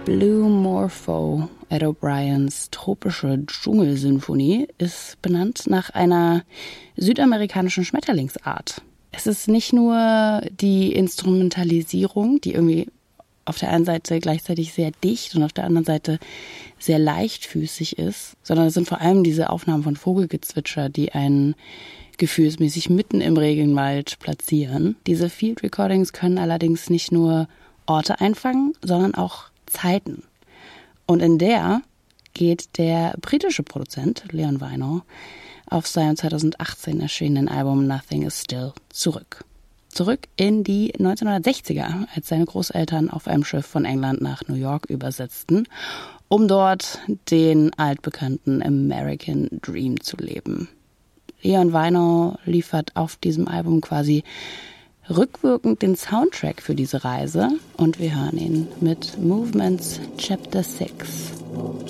Blue Morpho, Ed O'Briens tropische Dschungelsinfonie, ist benannt nach einer südamerikanischen Schmetterlingsart. Es ist nicht nur die Instrumentalisierung, die irgendwie auf der einen Seite gleichzeitig sehr dicht und auf der anderen Seite sehr leichtfüßig ist, sondern es sind vor allem diese Aufnahmen von Vogelgezwitscher, die einen gefühlsmäßig mitten im Regenwald platzieren. Diese Field Recordings können allerdings nicht nur Orte einfangen, sondern auch Zeiten. Und in der geht der britische Produzent Leon Weinau auf seinem 2018 erschienenen Album Nothing Is Still zurück. Zurück in die 1960er, als seine Großeltern auf einem Schiff von England nach New York übersetzten, um dort den altbekannten American Dream zu leben. Leon Weinau liefert auf diesem Album quasi rückwirkend den Soundtrack für diese Reise und wir hören ihn mit Movements Chapter 6.